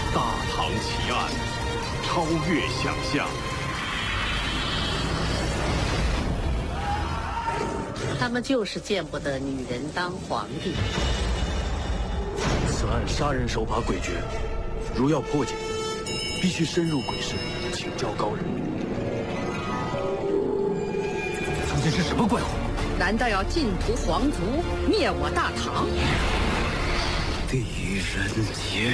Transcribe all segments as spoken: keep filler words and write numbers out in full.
大唐奇案，超越想象。 他们就是见不得女人当皇帝。 此案杀人手法诡谲，如要破解，必须深入鬼市，请教高人。 究竟是什么怪物？ 难道要尽屠皇族，灭我大唐？ 狄仁杰。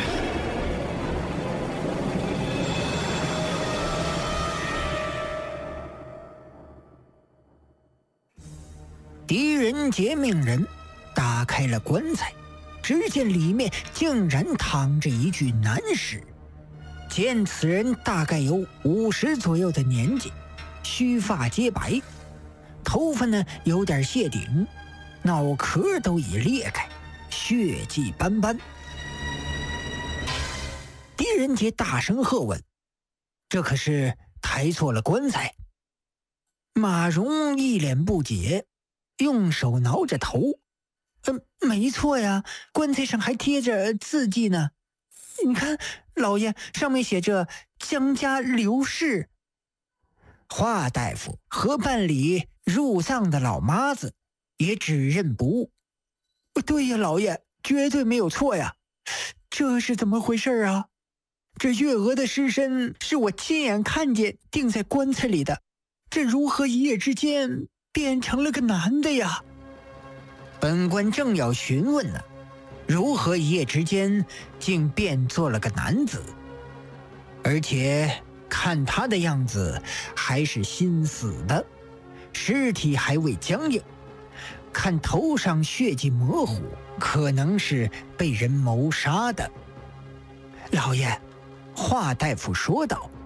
狄仁杰命人打开了棺材，只见里面竟然躺着一具男尸。见此人大概有五十左右的年纪，须发皆白，头发呢有点谢顶，脑壳都已裂开，血迹斑斑。狄仁杰大声喝问：“这可是抬错了棺材？”马蓉一脸不解，用手挠着头：“嗯、呃，没错呀，棺材上还贴着字迹呢。你看，老爷，上面写着江家刘氏。”华大夫和办理入葬的老妈子也指认不误：“对呀，老爷，绝对没有错呀。这是怎么回事啊？这月娥的尸身是我亲眼看见钉在棺材里的，这如何一夜之间变成了个男的呀？”本官正要询问呢，如何一夜之间竟变做了个男子？而且看他的样子还是新死的，尸体还未僵硬，看头上血迹模糊，可能是被人谋杀的。老爷，华大夫说道：“